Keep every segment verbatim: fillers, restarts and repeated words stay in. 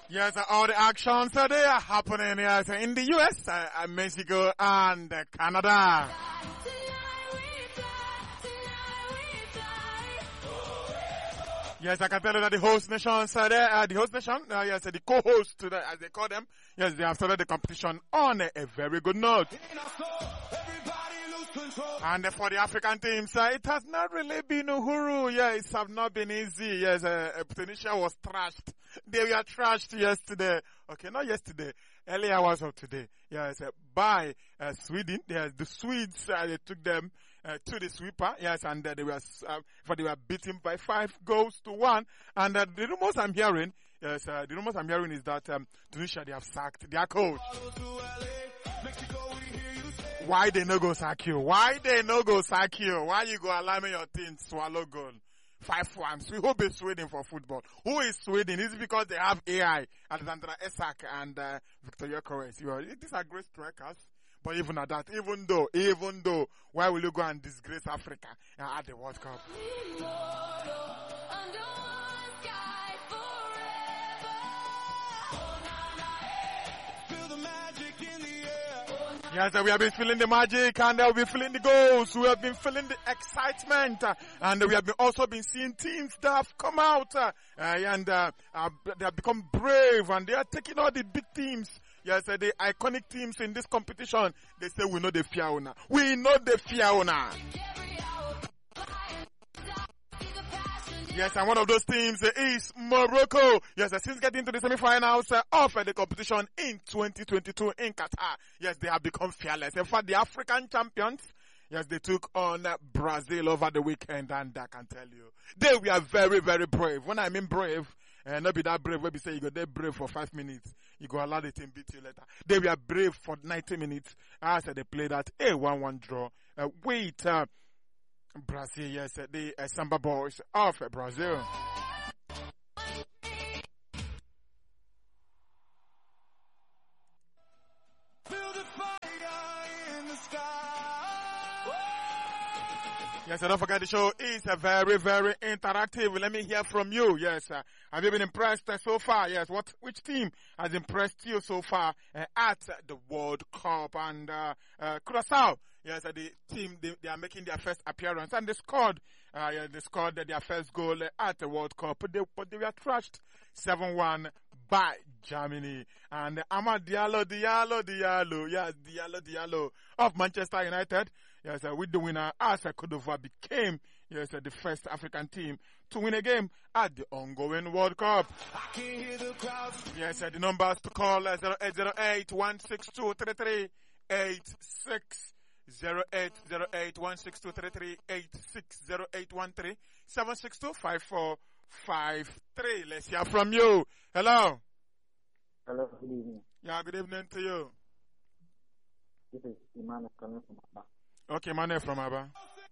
Yes, uh, all the actions uh, they are happening yes, in the U S, uh, uh, Mexico, and uh, Canada. Yes, I can tell you that the host nations, uh, they, uh, the host nation, uh, yes, uh, the co-host, uh, as they call them, yes, they have started the competition on a, a very good note. And uh, for the African teams, uh, it has not really been uhuru. Yeah, it has not been easy. Yes, uh, uh, Tunisia was trashed. They were trashed yesterday. Okay, not yesterday. Early hours of today. Yes, uh, by uh, Sweden. Yes, the Swedes, uh, they took them uh, to the sweeper. Yes, and uh, they were, uh, for they were beaten by five goals to one. And uh, the rumors I'm hearing, yes, uh, the rumors I'm hearing is that um, Tunisia, they have sacked their coach. Why they no go sack you? Why they no go sack you? Why you go allow me your team swallow goal? Five ones. We hope it's Sweden for football. Who is Sweden? Is it because they have A I, Alexandra Isak and uh, Victoria Corres? You are, these are great strikers. But even at that, even though, even though, why will you go and disgrace Africa at the World Cup? Yes, we have been feeling the magic and uh, we have been feeling the goals. We have been feeling the excitement uh, and we have been also been seeing teams that have come out uh, uh, and uh, uh, they have become brave and they are taking all the big teams. Yes, uh, the iconic teams in this competition. They say we know the Fiona. We know the Fiona. Yes, and one of those teams uh, is Morocco. Yes, uh, since getting to the semi-finals uh, of uh, the competition in twenty twenty-two in Qatar. Yes, they have become fearless. In fact, the African champions, yes, they took on uh, Brazil over the weekend, and I can tell you, they were very, very brave. When I mean brave, uh, not be that brave where we say you go there brave for five minutes, you go allow the team beat you later. They were brave for ninety minutes as uh, they played at a one one draw. Uh, wait, uh, Brazil, yes, the uh, Samba Boys of uh, Brazil. Yes, and don't forget the show is a very, very interactive. Let me hear from you. Yes, uh, have you been impressed uh, so far? Yes, what, which team has impressed you so far uh, at the World Cup? And uh, uh, Curaçao, yes, uh, the team they, they are making their first appearance and they scored. Uh, yeah, they scored their first goal at the World Cup, but they, but they were trashed seven one by Germany. And Amad Diallo, Diallo, Diallo, yes, Diallo, Diallo of Manchester United. Yes, uh, with the winner, as uh, Côte d'Ivoire became, yes, uh, the first African team to win a game at the ongoing World Cup. Yes, uh, the numbers to call uh, zero eight zero eight, one six two, three three eight six, zero eight zero eight, one six two, three three eight six, zero eight one three, seven six two, five four five three. Let's hear from you. Hello. Hello, good evening. Yeah, good evening to you. This is Emmanuel coming from Abba. Okay, Emmanuel from Abba.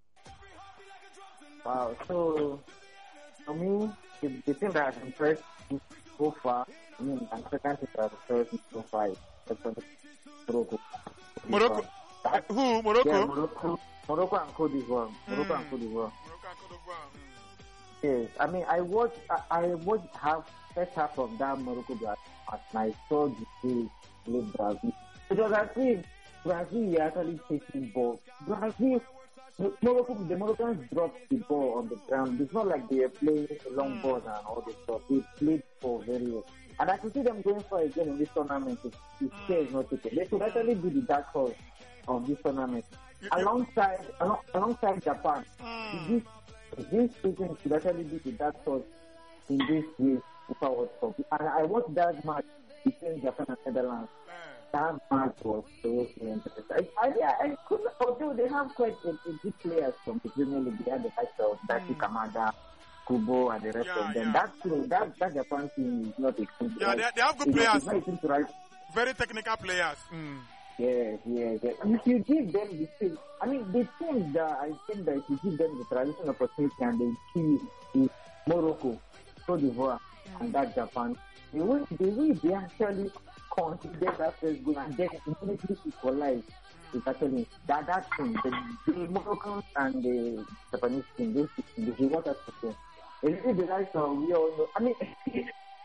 Wow, so for me, the, the thing that has impressed me so far, I mean, the second thing that has impressed me so far is Morocco. Morocco? That, Who? Morocco? Yeah, Morocco, Morocco and Côte d'Ivoire. Morocco Mm. and Côte d'Ivoire. Morocco and Côte d'Ivoire. Yes, I mean, I watched, I, I watched half, first half of that Morocco match, and I saw the way they played Brazil. It was as if Brazil were actually taking ball. Brazil, Morocco, the Moroccans dropped the ball on the ground. It's not like they were playing long balls and all this stuff. They played for very well. And I can see them going for again in this tournament. If if care is not taken, they should actually be the dark horse of this tournament. Alongside, along, alongside Japan, this this season should actually be the dark horse in this year's FIFA World Cup. And I watched that match between Japan and Netherlands. That match was so interesting. I, I, I couldn't, although they have quite a, a good players from the Premier League, they had the likes of Daki mm. Kamada, Kubo, and the rest Yeah, of them. yeah. That's true. That, that Japan team is not a good Yeah, they, they have good it's players. Not, it's not right. Very technical players. Mm. Yes, yes, yes. And if you give them the skill, I mean, the things that I think that if you give them the transition opportunity and they kill is Morocco, Côte d'Ivoire, mm. and that Japan, they will, they will be actually consider that first goal and then immediately equalize. It's actually that that thing, the, the Moroccans and the Japanese team, those two, they what has to say. It's really the likes of we all know. I mean,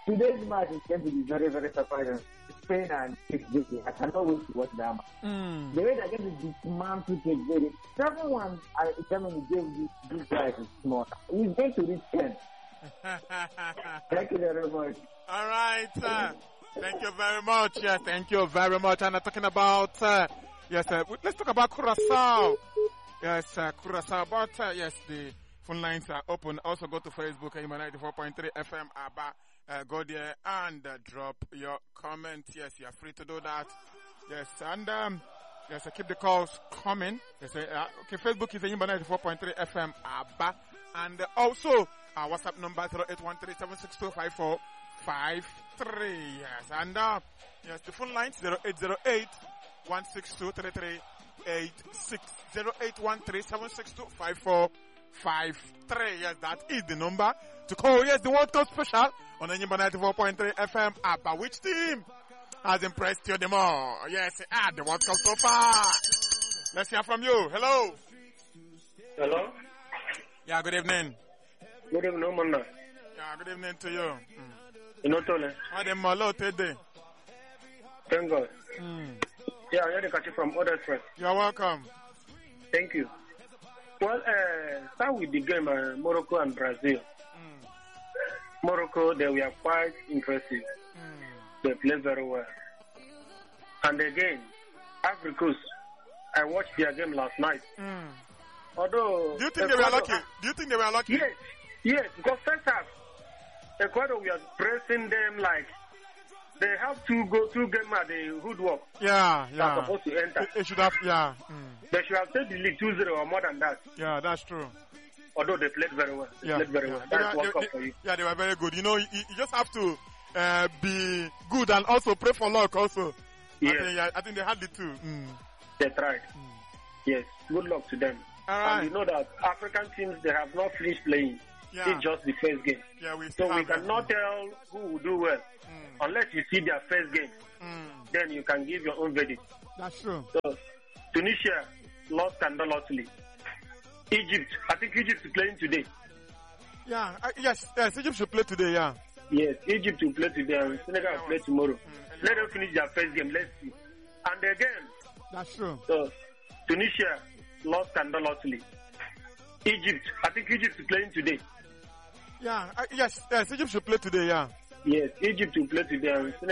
today's match is going to be very, very surprising. Spain and Cape Verde. I cannot wait to watch that match. Mm. The way they're going to dismantle Cape Verde. seven one, I Germany gave these, these guys is small. He's going to reach ten. Thank you very much. All right. Uh, thank you very much. Yes, thank you very much. And I'm talking about, uh, yes, uh, let's talk about Curacao. Yes, uh, Curacao. But, uh, yes, the phone lines are open. Also go to Facebook, Ayima ninety-four point three F M, Abba. Uh, go there and uh, drop your comment. Yes, you are free to do that. Yes, and um, yes, uh, keep the calls coming. Yes, uh, okay, Facebook is Ayima ninety-four point three F M, Abba. And uh, also, our WhatsApp number zero eight one three seven six two five four five three. Yes, and uh, yes, the phone lines zero eight zero eight one six two three three eight six zero eight one three seven six two five four five three. Yes, that is the number to call. Yes, the World Cup special on Ayima ninety-four point three F M. Abba, which team has impressed you the more? Yes, ah, the World Cup so far. Let's hear from you. Hello. Hello. Yeah, good evening. Good evening, Mona. Yeah, good evening to you. Mm. You know, Tony. What am I today? Thank God. Mm. Yeah, I'm here to catch you from other friends. You're welcome. Thank you. Well, uh, start with the game, uh, Morocco and Brazil. Mm. Morocco, they were quite impressive. Mm. They played very well. And again, Africus, I watched their game last night. Mm. Although, Do you think they were lucky? Do you think they were lucky? Yes, yes, because first half, Ecuador we are pressing them like they have to go through game at the hoodwork. Yeah, yeah. They're supposed to enter. They should have, yeah. Mm. They should have taken the lead two zero or more than that. Yeah, that's true. Although they played very well. They Yeah, played very yeah. well. That's They World were- Cup they- for you. Yeah, they were very good. You know, you, you just have to uh, be good and also pray for luck also. Yes. I think, yeah, I think they had the two. Mm. They tried. Mm. Yes. Good luck to them. All right. And you know that African teams, they have not finished playing. Yeah. It's just the first game. Yeah, we still So we have them. cannot tell who will do well Mm. unless you see their first game. Mm. Then you can give your own verdict. That's true. So Tunisia lost scandalously. Egypt, I think Egypt is playing today. Yeah, uh, yes, yes, Egypt should play today, yeah. Yes, Egypt will play today and Senegal will play tomorrow. Mm. Let them finish their first game. Let's see. And again, That's true. so Tunisia lost scandalously. Egypt, I think Egypt is playing today. Yeah, uh, yes, yes, Egypt should play today, yeah. Yes, Egypt will play today and Senegal